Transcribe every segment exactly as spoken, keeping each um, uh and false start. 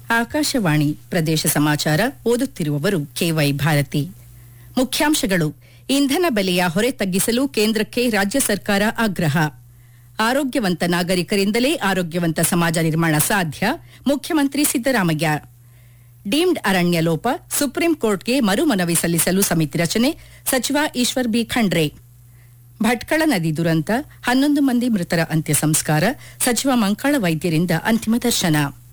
ಆಕಾಶವಾಣಿ ಪ್ರದೇಶ ಸಮಾಚಾರ ಓದುತ್ತಿರುವವರು ಕೆವೈ ಭಾರತಿ. ಮುಖ್ಯಾಂಶಗಳು: ಇಂಧನ ಬೆಲೆಯ ಹೊರೆ ತಗ್ಗಿಸಲು ಕೇಂದ್ರಕ್ಕೆ ರಾಜ್ಯ ಸರ್ಕಾರ ಆಗ್ರಹ. ಆರೋಗ್ಯವಂತ ನಾಗರಿಕರಿಂದಲೇ ಆರೋಗ್ಯವಂತ ಸಮಾಜ ನಿರ್ಮಾಣ ಸಾಧ್ಯ, ಮುಖ್ಯಮಂತ್ರಿ ಸಿದ್ದರಾಮಯ್ಯ. ಡೀಮ್ಡ್ ಅರಣ್ಯ ಲೋಪ, ಸುಪ್ರೀಂ ಕೋರ್ಟ್ಗೆ ಮರು ಮನವಿ ಸಲ್ಲಿಸಲು ಸಮಿತಿ ರಚನೆ, ಸಚಿವ ಈಶ್ವರ್ ಬಿ ಖಂಡ್ರೆ. ಭಟ್ಕಳ ನದಿ ದುರಂತ, ಹನ್ನೊಂದು ಮಂದಿ ಮೃತರ ಅಂತ್ಯ ಸಂಸ್ಕಾರ, ಸಚಿವ ಮಂಕಾಳ ವೈದ್ಯರಿಂದ ಅಂತಿಮ ದರ್ಶನ.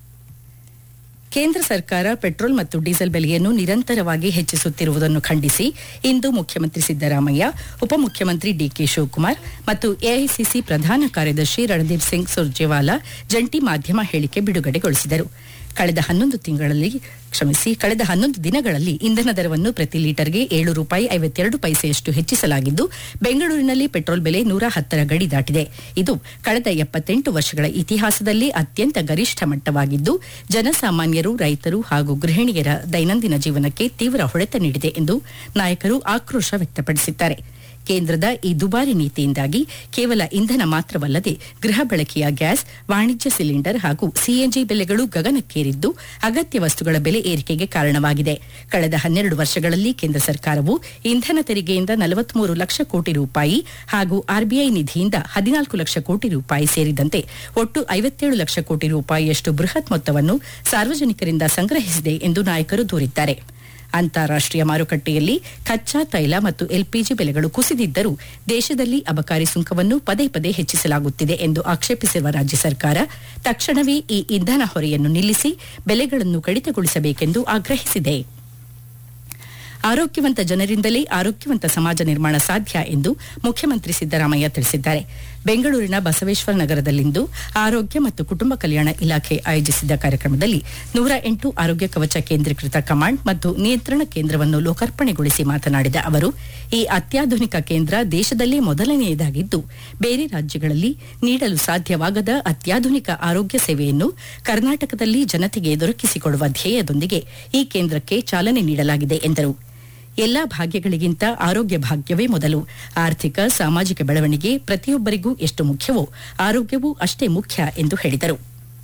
ಕೇಂದ್ರ ಸರ್ಕಾರ ಪೆಟ್ರೋಲ್ ಮತ್ತು ಡೀಸೆಲ್ ಬೆಲೆಯನ್ನು ನಿರಂತರವಾಗಿ ಹೆಚ್ಚಿಸುತ್ತಿರುವುದನ್ನು ಖಂಡಿಸಿ ಇಂದು ಮುಖ್ಯಮಂತ್ರಿ ಸಿದ್ದರಾಮಯ್ಯ, ಉಪಮುಖ್ಯಮಂತ್ರಿ ಡಿಕೆ ಶಿವಕುಮಾರ್ ಮತ್ತು ಎಐಸಿಸಿ ಪ್ರಧಾನ ಕಾರ್ಯದರ್ಶಿ ರಣದೀಪ್ ಸಿಂಗ್ ಸುರ್ಜೇವಾಲಾ ಜಂಟಿ ಮಾಧ್ಯಮ ಹೇಳಿಕೆ ಬಿಡುಗಡೆಗೊಳಿಸಿದರು. ಕಳೆದ ಹನ್ನೊಂದು ತಿಂಗಳಲ್ಲಿ ಕ್ಷಮಿಸಿ ಕಳೆದ ಹನ್ನೊಂದು ದಿನಗಳಲ್ಲಿ ಇಂಧನ ದರವನ್ನು ಪ್ರತಿ ಲೀಟರ್ಗೆ ಏಳು ರೂಪಾಯಿ ಐವತ್ತೆರಡು ಪೈಸೆಯಷ್ಟು ಹೆಚ್ಚಿಸಲಾಗಿದ್ದು, ಬೆಂಗಳೂರಿನಲ್ಲಿ ಪೆಟ್ರೋಲ್ ಬೆಲೆ ನೂರ ಹತ್ತರ ಗಡಿ ದಾಟಿದೆ. ಇದು ಕಳೆದ ಎಪ್ಪತ್ತೆಂಟು ವರ್ಷಗಳ ಇತಿಹಾಸದಲ್ಲಿ ಅತ್ಯಂತ ಗರಿಷ್ಠ ಮಟ್ಟವಾಗಿದ್ದು, ಜನಸಾಮಾನ್ಯರು, ರೈತರು ಹಾಗೂ ಗೃಹಿಣಿಯರ ದೈನಂದಿನ ಜೀವನಕ್ಕೆ ತೀವ್ರ ಹೊಡೆತ ನೀಡಿದೆ ಎಂದು ನಾಯಕರು ಆಕ್ರೋಶ ವ್ಯಕ್ತಪಡಿಸಿದ್ದಾರೆ. ಕೇಂದ್ರದ ಈ ದುಬಾರಿ ನೀತಿಯಿಂದಾಗಿ ಕೇವಲ ಇಂಧನ ಮಾತ್ರವಲ್ಲದೆ ಗೃಹ ಬಳಕೆಯ ಗ್ಯಾಸ್, ವಾಣಿಜ್ಯ ಸಿಲಿಂಡರ್ ಹಾಗೂ ಸಿಎನ್ಜಿ ಬೆಲೆಗಳು ಗಗನಕ್ಕೇರಿದ್ದು, ಅಗತ್ಯ ವಸ್ತುಗಳ ಬೆಲೆ ಏರಿಕೆಗೆ ಕಾರಣವಾಗಿದೆ. ಕಳೆದ ಹನ್ನೆರಡು ವರ್ಷಗಳಲ್ಲಿ ಕೇಂದ್ರ ಸರ್ಕಾರವು ಇಂಧನ ತೆರಿಗೆಯಿಂದ ನಲವತ್ಮೂರು ಲಕ್ಷ ಕೋಟಿ ರೂಪಾಯಿ ಹಾಗೂ ಆರ್ಬಿಐ ನಿಧಿಯಿಂದ ಹದಿನಾಲ್ಕು ಲಕ್ಷ ಕೋಟಿ ರೂಪಾಯಿ ಸೇರಿದಂತೆ ಒಟ್ಟು ಐವತ್ತೇಳು ಲಕ್ಷ ಕೋಟಿ ರೂಪಾಯಿಯಷ್ಟು ಬೃಹತ್ ಮೊತ್ತವನ್ನು ಸಾರ್ವಜನಿಕರಿಂದ ಸಂಗ್ರಹಿಸಿದೆ ಎಂದು ನಾಯಕರು ದೂರಿದ್ದಾರೆ. ಅಂತಾರಾಷ್ಟೀಯ ಮಾರುಕಟ್ಟೆಯಲ್ಲಿ ಕಚ್ಚಾ ತೈಲ ಮತ್ತು ಎಲ್ಪಿಜಿ ಬೆಲೆಗಳು ಕುಸಿದಿದ್ದರೂ ದೇಶದಲ್ಲಿ ಅಬಕಾರಿ ಸುಂಕವನ್ನು ಪದೇ ಪದೇ ಹೆಚ್ಚಿಸಲಾಗುತ್ತಿದೆ ಎಂದು ಆಕ್ಷೇಪಿಸಿರುವ ರಾಜ್ಯ ಸರ್ಕಾರ ತಕ್ಷಣವೇ ಈ ಇಂಧನ ಹೊರೆಯನ್ನು ನಿಲ್ಲಿಸಿ ಬೆಲೆಗಳನ್ನು ಕಡಿತಗೊಳಿಸಬೇಕೆಂದು ಆಗ್ರಹಿಸಿದೆ. ಆರೋಗ್ಯವಂತ ಜನರಿಂದಲೇ ಆರೋಗ್ಯವಂತ ಸಮಾಜ ನಿರ್ಮಾಣ ಸಾಧ್ಯ ಎಂದು ಮುಖ್ಯಮಂತ್ರಿ ಸಿದ್ದರಾಮಯ್ಯ ತಿಳಿಸಿದ್ದಾರೆ. ಬೆಂಗಳೂರಿನ ಬಸವೇಶ್ವರ ನಗರದಲ್ಲಿಂದು ಆರೋಗ್ಯ ಮತ್ತು ಕುಟುಂಬ ಕಲ್ಯಾಣ ಇಲಾಖೆ ಆಯೋಜಿಸಿದ್ದ ಕಾರ್ಯಕ್ರಮದಲ್ಲಿ ನೂರ ಎಂಟು ಆರೋಗ್ಯ ಕವಚ ಕೇಂದ್ರೀಕೃತ ಕಮಾಂಡ್ ಮತ್ತು ನಿಯಂತ್ರಣ ಕೇಂದ್ರವನ್ನು ಲೋಕಾರ್ಪಣೆಗೊಳಿಸಿ ಮಾತನಾಡಿದ ಅವರು, ಈ ಅತ್ಯಾಧುನಿಕ ಕೇಂದ್ರ ದೇಶದಲ್ಲೇ ಮೊದಲನೆಯದಾಗಿದ್ದು, ಬೇರೆ ರಾಜ್ಯಗಳಲ್ಲಿ ನೀಡಲು ಸಾಧ್ಯವಾಗದ ಅತ್ಯಾಧುನಿಕ ಆರೋಗ್ಯ ಸೇವೆಯನ್ನು ಕರ್ನಾಟಕದಲ್ಲಿ ಜನತೆಗೆ ದೊರಕಿಸಿಕೊಡುವ ಧ್ಯೇಯದೊಂದಿಗೆ ಈ ಕೇಂದ್ರಕ್ಕೆ ಚಾಲನೆ ನೀಡಲಾಗಿದೆ ಎಂದರು. ಎಲ್ಲಾ ಭಾಗ್ಯಗಳಿಗಿಂತ ಆರೋಗ್ಯ ಭಾಗ್ಯವೇ ಮೊದಲು. ಆರ್ಥಿಕ, ಸಾಮಾಜಿಕ ಬೆಳವಣಿಗೆ ಪ್ರತಿಯೊಬ್ಬರಿಗೂ ಎಷ್ಟು ಮುಖ್ಯವೋ ಆರೋಗ್ಯವೂ ಅಷ್ಟೇ ಮುಖ್ಯ ಎಂದು ಹೇಳಿದರು.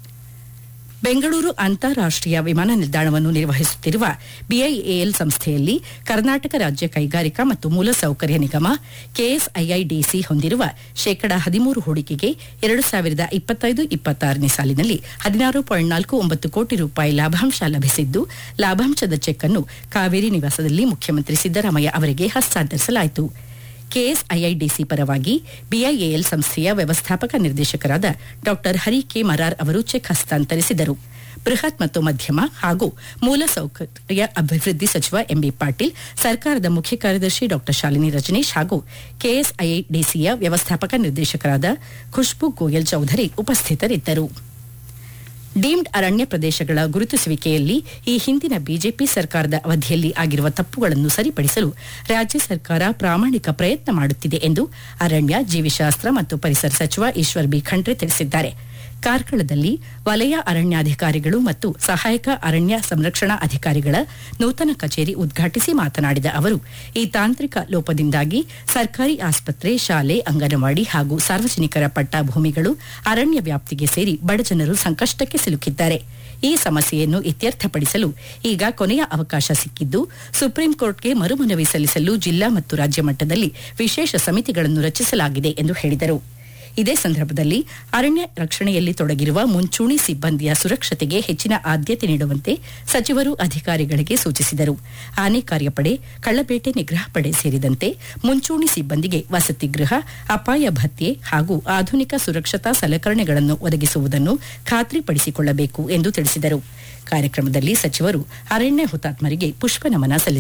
ಬೆಂಗಳೂರು ಅಂತಾರಾಷ್ಟೀಯ ವಿಮಾನ ನಿಲ್ದಾಣವನ್ನು ನಿರ್ವಹಿಸುತ್ತಿರುವ ಬಿಐಎಎಲ್ ಸಂಸ್ಥೆಯಲ್ಲಿ ಕರ್ನಾಟಕ ರಾಜ್ಯ ಕೈಗಾರಿಕಾ ಮತ್ತು ಮೂಲಸೌಕರ್ಯ ನಿಗಮ ಕೆಎಸ್ಐಐಡಿಸಿ ಹೊಂದಿರುವ ಶೇಕಡಾ ಹದಿಮೂರು ಹೂಡಿಕೆಗೆ ಎರಡು ಸಾವಿರದ ಇಪ್ಪತ್ತೈದು ಇಪ್ಪತ್ತಾರನೇ ಸಾಲಿನಲ್ಲಿ ಹದಿನಾರು ಪಾಯಿಂಟ್ ನಾಲ್ಕು ಒಂಬತ್ತು ಕೋಟಿ ರೂಪಾಯಿ ಲಾಭಾಂಶ ಲಭಿಸಿದ್ದು, ಲಾಭಾಂಶದ ಚೆಕ್ ಅನ್ನು ಕಾವೇರಿ ನಿವಾಸದಲ್ಲಿ ಮುಖ್ಯಮಂತ್ರಿ ಸಿದ್ದರಾಮಯ್ಯ ಅವರಿಗೆ ಹಸ್ತಾಂತರಿಸಲಾಯಿತು. ಕೆಎಸ್ಐಐಡಿಸಿ ಪರವಾಗಿ ಬಿಐಎಎಲ್ ಸಂಸ್ಥೆಯ ವ್ಯವಸ್ಥಾಪಕ ನಿರ್ದೇಶಕರಾದ ಡಾ ಹರಿ ಕೆ ಮರಾರ್ ಅವರು ಚೆಕ್ ಹಸ್ತಾಂತರಿಸಿದರು. ಬೃಹತ್ ಮತ್ತು ಮಧ್ಯಮ ಹಾಗೂ ಮೂಲಸೌಕರ್ಯ ಅಭಿವೃದ್ಧಿ ಸಚಿವ ಎಂಬಿ ಪಾಟೀಲ್, ಸರ್ಕಾರದ ಮುಖ್ಯ ಕಾರ್ಯದರ್ಶಿ ಡಾ ಶಾಲಿನಿ ರಜನೀಶ್ ಹಾಗೂ ಕೆಎಸ್ಐಐಡಿಸಿಯ ವ್ಯವಸ್ಥಾಪಕ ನಿರ್ದೇಶಕರಾದ ಖುಷ್ಬು ಗೋಯಲ್ ಚೌಧರಿ ಉಪಸ್ಥಿತರಿದ್ದರು. ಡೀಮ್ಡ್ ಅರಣ್ಯ ಪ್ರದೇಶಗಳ ಗುರುತಿಸುವಿಕೆಯಲ್ಲಿ ಈ ಹಿಂದಿನ ಬಿಜೆಪಿ ಸರ್ಕಾರದ ಅವಧಿಯಲ್ಲಿ ಆಗಿರುವ ತಪ್ಪುಗಳನ್ನು ಸರಿಪಡಿಸಲು ರಾಜ್ಯ ಸರ್ಕಾರ ಪ್ರಾಮಾಣಿಕ ಪ್ರಯತ್ನ ಮಾಡುತ್ತಿದೆ ಎಂದು ಅರಣ್ಯ, ಜೀವಿಶಾಸ್ತ್ರ ಮತ್ತು ಪರಿಸರ ಸಚಿವ ಈಶ್ವರ್ ಬಿ ಖಂಡ್ರೆ ತಿಳಿಸಿದ್ದಾರೆ. ಕಾರ್ಕಳದಲ್ಲಿ ವಲಯ ಅರಣ್ಯಾಧಿಕಾರಿಗಳು ಮತ್ತು ಸಹಾಯಕ ಅರಣ್ಯ ಸಂರಕ್ಷಣಾ ಅಧಿಕಾರಿಗಳ ನೂತನ ಕಚೇರಿ ಉದ್ಘಾಟಿಸಿ ಮಾತನಾಡಿದ ಅವರು, ಈ ತಾಂತ್ರಿಕ ಲೋಪದಿಂದಾಗಿ ಸರ್ಕಾರಿ ಆಸ್ಪತ್ರೆ, ಶಾಲೆ, ಅಂಗನವಾಡಿ ಹಾಗೂ ಸಾರ್ವಜನಿಕರ ಪಟ್ಟ ಭೂಮಿಗಳು ಅರಣ್ಯ ವ್ಯಾಪ್ತಿಗೆ ಸೇರಿ ಬಡಜನರು ಸಂಕಷ್ಟಕ್ಕೆ ಸಿಲುಕಿದ್ದಾರೆ. ಈ ಸಮಸ್ಯೆಯನ್ನು ಇತ್ಯರ್ಥಪಡಿಸಲು ಈಗ ಕೊನೆಯ ಅವಕಾಶ ಸಿಕ್ಕಿದ್ದು, ಸುಪ್ರೀಂ ಕೋರ್ಟ್ಗೆ ಮರುಮನವಿ ಸಲ್ಲಿಸಲು ಜಿಲ್ಲಾ ಮತ್ತು ರಾಜ್ಯ ಮಟ್ಟದಲ್ಲಿ ವಿಶೇಷ ಸಮಿತಿಗಳನ್ನು ರಚಿಸಲಾಗಿದೆ ಎಂದು ಹೇಳಿದರು. ಇದೇ ಸಂದರ್ಭದಲ್ಲಿ ಅರಣ್ಯ ರಕ್ಷಣೆಯಲ್ಲಿ ತೊಡಗಿರುವ ಮುಂಚೂಣಿ ಸಿಬ್ಬಂದಿಯ ಸುರಕ್ಷತೆಗೆ ಹೆಚ್ಚಿನ ಆದ್ಯತೆ ನೀಡುವಂತೆ ಸಚಿವರು ಅಧಿಕಾರಿಗಳಿಗೆ ಸೂಚಿಸಿದರು. ಆನೆ ಕಾರ್ಯಪಡೆ, ಕಳ್ಳಬೇಟೆ ನಿಗ್ರಹ ಪಡೆ ಸೇರಿದಂತೆ ಮುಂಚೂಣಿ ಸಿಬ್ಬಂದಿಗೆ ವಸತಿ ಗೃಹ, ಅಪಾಯ ಭತ್ಯೆ ಹಾಗೂ ಆಧುನಿಕ ಸುರಕ್ಷತಾ ಸಲಕರಣೆಗಳನ್ನು ಒದಗಿಸುವುದನ್ನು ಖಾತ್ರಿಪಡಿಸಿಕೊಳ್ಳಬೇಕು ಎಂದು ತಿಳಿಸಿದರು. ಕಾರ್ಯಕ್ರಮದಲ್ಲಿ ಸಚಿವರು ಅರಣ್ಯ ಹುತಾತ್ಮರಿಗೆ ಪುಷ್ಪ ನಮನ ಸಲ್ಲಿಸಿದರು.